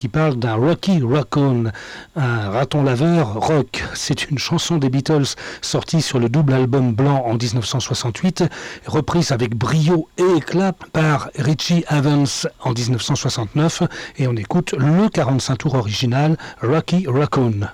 qui parle d'un Rocky Raccoon, un raton laveur rock. C'est une chanson des Beatles sortie sur le double album blanc en 1968, reprise avec brio et éclat par Richie Havens en 1969, et on écoute le 45 tours original Rocky Raccoon.